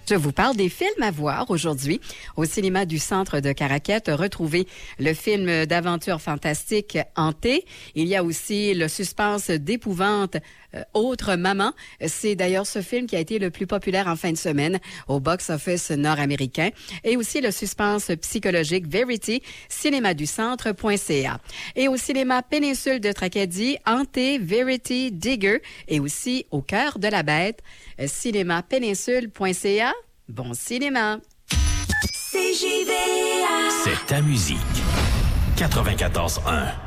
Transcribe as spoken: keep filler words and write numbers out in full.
Je vous parle des films à voir aujourd'hui. Au cinéma du centre de Caraquette, retrouvez le film d'aventure fantastique Hanté. Il y a aussi le suspense d'épouvante euh, Autre Maman. C'est d'ailleurs ce film qui a été le plus populaire en fin de semaine au box-office nord-américain. Et aussi le suspense psychologique Verity, cinémaducentre point c a. Et au cinéma Péninsule de Tracadie, Hanté, Verity, Digger. Et aussi au cœur de la bête, cinéma péninsule point c a. Bon cinéma! C J V A. C'est ta musique. quatre-vingt-quatorze un.